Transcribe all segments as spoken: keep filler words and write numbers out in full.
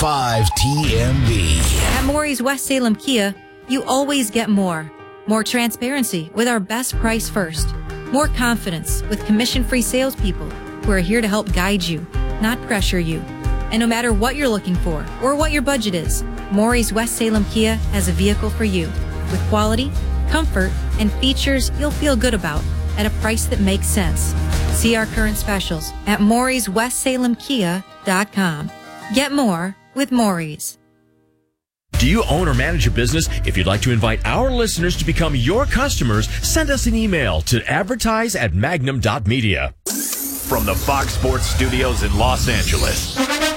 five T M B. At Maury's West Salem Kia, you always get more. More transparency with our best price first. More confidence with commission-free salespeople who are here to help guide you, not pressure you. And no matter what you're looking for or what your budget is, Maury's West Salem Kia has a vehicle for you with quality, comfort, and features you'll feel good about at a price that makes sense. See our current specials at Maury's West Salem Kia dot com. Get more with Maury's. Do you own or manage a business? If you'd like to invite our listeners to become your customers, send us an email to advertise at magnum dot media. From the Fox Sports Studios in Los Angeles,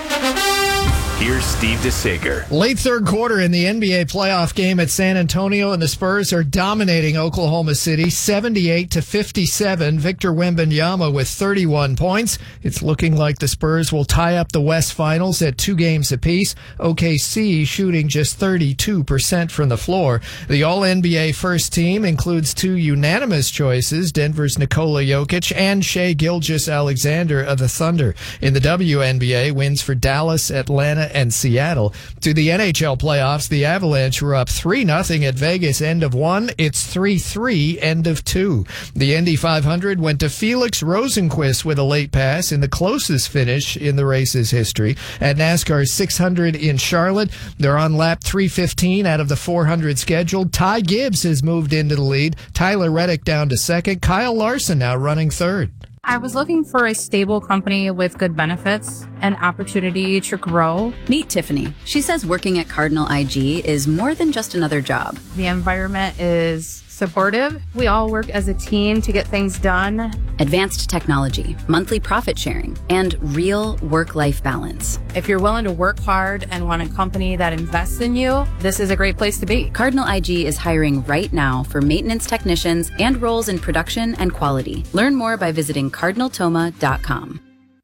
here's Steve DeSager. Late third quarter in the N B A playoff game at San Antonio, and the Spurs are dominating Oklahoma City seventy-eight to fifty-seven. Victor Wembanyama with thirty-one points. It's looking like the Spurs will tie up the West Finals at two games apiece. O K C shooting just thirty-two percent from the floor. The All-N B A first team includes two unanimous choices, Denver's Nikola Jokic and Shai Gilgeous-Alexander of the Thunder. In the W N B A, wins for Dallas, Atlanta, and Seattle. To the N H L playoffs, the Avalanche were up three nothing at Vegas, end of one. It's three three, end of two. The Indy five hundred went to Felix Rosenqvist with a late pass in the closest finish in the race's history. At NASCAR six hundred in Charlotte, they're on lap three fifteen out of the four hundred scheduled. Ty Gibbs has moved into the lead. Tyler Reddick down to second. Kyle Larson now running third. I was looking for a stable company with good benefits and opportunity to grow. Meet Tiffany. She says working at Cardinal I G is more than just another job. The environment is supportive. We all work as a team to get things done. Advanced technology, monthly profit sharing, and real work-life balance. If you're willing to work hard and want a company that invests in you, this is a great place to be. Cardinal I G is hiring right now for maintenance technicians and roles in production and quality. Learn more by visiting cardinal toma dot com.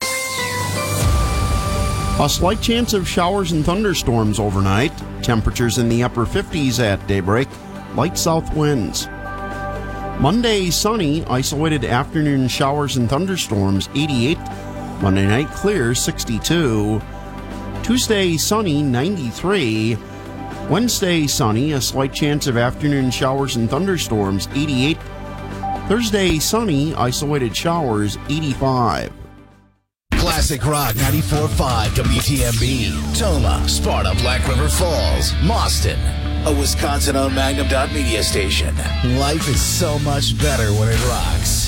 A slight chance of showers and thunderstorms overnight. Temperatures in the upper fifties at daybreak. Light south winds. Monday, sunny, isolated afternoon showers and thunderstorms, eighty-eight. Monday night, clear, sixty-two. Tuesday, sunny, ninety-three. Wednesday, sunny, a slight chance of afternoon showers and thunderstorms, eighty-eight. Thursday, sunny, isolated showers, eighty-five. Classic Rock ninety-four point five W T M B. Toma, Sparta, Black River Falls, Mauston. A Wisconsin-owned Magnum dot media station. Life is so much better when it rocks.